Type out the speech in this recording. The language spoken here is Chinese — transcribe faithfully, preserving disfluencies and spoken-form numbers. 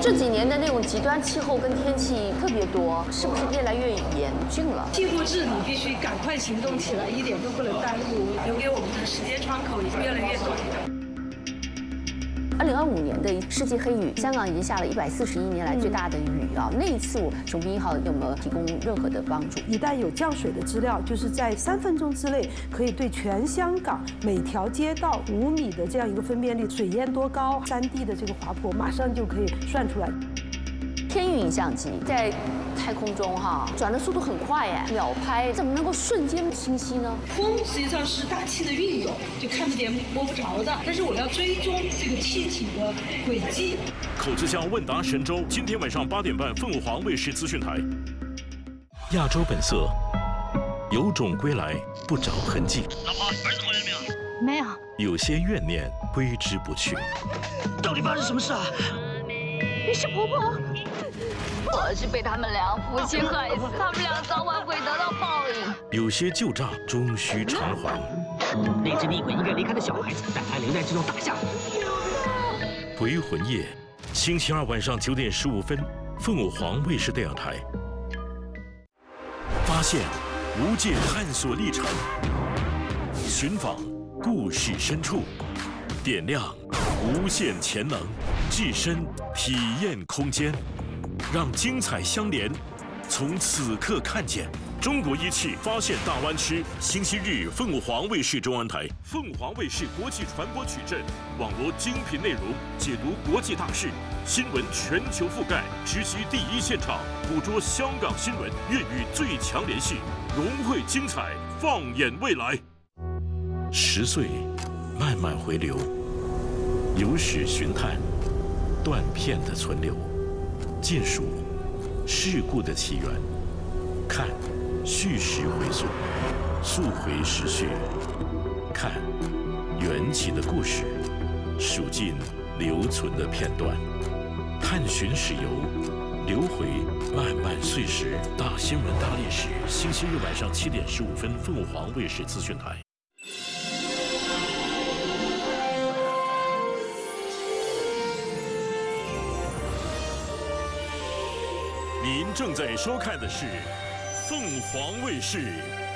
这几年的那种极端气候跟天气特别多，是不是越来越严峻了？ 气候治理必须赶快行动起来，一点都不能耽误，留给我们的时间窗口已经越来越短。 二零二五年的世纪黑雨，香港已经下了一百四十一年来最大的雨啊！那一次，我雄兵一号有没有提供任何的帮助？ 一旦有降水的资料，就是在三分钟之内，可以对全香港每条街道五米的这样一个分辨率，水淹多高，山地的这个滑坡，马上就可以算出来。 天运影像机在太空中哈转的速度很快哎，秒拍怎么能够瞬间清晰呢？ 风实际上是大气的运动，就看不见摸不着的，但是我要追踪这个气体的轨迹。 口之乡问答神州，今天晚上八点半，凤凰卫视资讯台。亚洲本色，有种归来不着痕迹。 老婆，儿子回来没有？ 没有。 有些怨念挥之不去。 到底发生什么事啊？ 你是婆婆。 我是被他们俩夫妻害死，他们俩早晚会得到报应。 有些旧账终须偿还。 那只厉鬼应该离开了小孩子，但还留在这座大厦。 回魂夜，星期二晚上九点十五分，凤凰卫视电视台。发现无界探索历程，寻访故事深处，点亮无限潜能，置身体验空间。 让精彩相连，从此刻看见中国仪器发现大湾区。星期日，凤凰卫视中央台、凤凰卫视国际传播矩阵，网罗精品内容，解读国际大事，新闻全球覆盖，直击第一现场，捕捉香港新闻，粤语最强联系，融汇精彩，放眼未来。十岁，慢慢回流，有史寻探，断片的存留。 尽数事故的起源，看叙事回溯，溯回时序，看缘起的故事，数尽留存的片段，探寻史游，流回漫漫岁时。大新闻大历史，星期日晚上七点十五分，凤凰卫视资讯台。 您正在收看的是凤凰卫视